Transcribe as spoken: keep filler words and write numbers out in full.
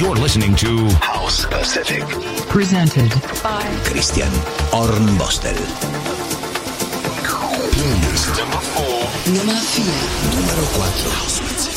You're listening to House Pacific. Presented by Christian Hornbostel. Playlist Number four. Nummer vier. Numero cuatro.